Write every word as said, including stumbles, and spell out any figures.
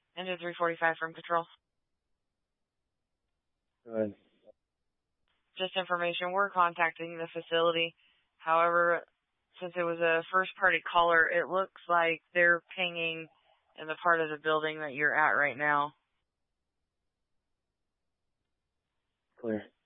Engine three forty-five from Control. Go ahead. Just information, we're contacting the facility. However, since it was a first-party caller, it looks like they're pinging in the part of the building that you're at right now. Clear.